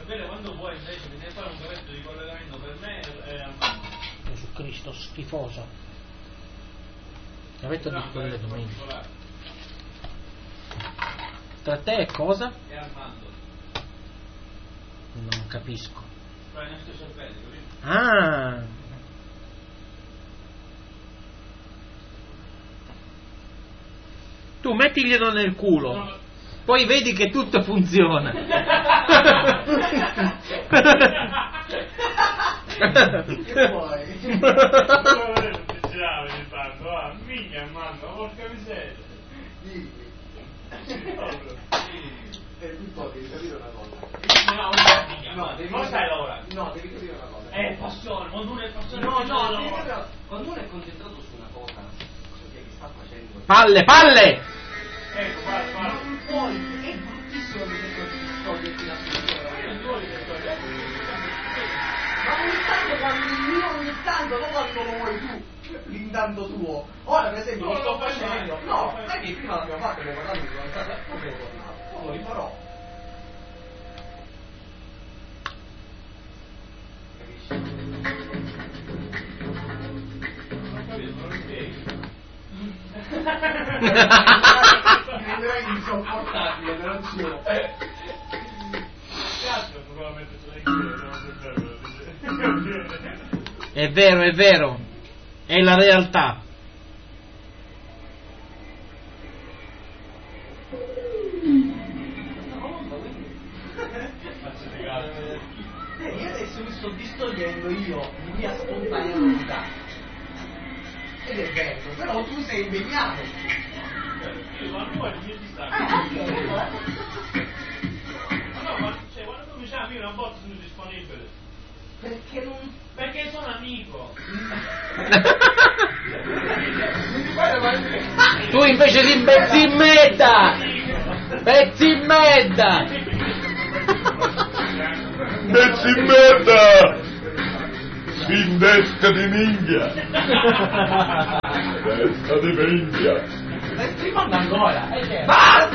Sapere quando vuoi invece bisogna fare un gavetto di collegamento per me e Armando. Gesù Cristo schifoso. Gavetto di collegamento. Tra te e cosa? E Armando. Non capisco. Tra il nostro cervello, capito? Ah! Tu mettiglielo nel culo. No. Poi vedi che tutto funziona. Che vuoi? Non ti girava ogni tanto, ah, minchia Armando, porca miseria. Dimmi. E tu poi devi capire una cosa. No, devi come stai lavorando? No, devi capire una cosa. È passione, quando uno è passione. No, no. quando uno è concentrato su una cosa, che sta facendo. Palle, palle! Ecco, guarda. Non puoi, è bruttissimo vedere toglierti la ma ogni tanto quando il mio, ogni tanto, non quando lo vuoi tu, l'intanto tuo. Ora per esempio lo sto facendo. No, sai che prima l'abbiamo fatto, abbiamo parlato di qualcosa, poi lo rifarò. Capisci? Non capito, non lo spieghi. Diventerai insopportabile, però zio. Cazzo, probabilmente ce l'hai chiede, non È vero, è vero. È la realtà. Io adesso mi sto distogliendo io di mia spontanea volontà. Ed è bello, però tu sei impegnato. Ma tu hai il mio distacco. Ma no, ma cioè, quando tu mi chiami io una volta sono disponibile. Perché non... Perché sono amico. Tu invece di pezzi in merda! Pezzi in merda! Pezzi in merda! Spindesca di minchia! Testa di minchia! Stai streamando ancora? Basta!